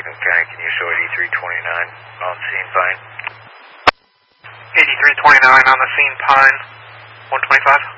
Franklin County, can you show 8329 on scene Pine? 8329 on the scene Pine, 125.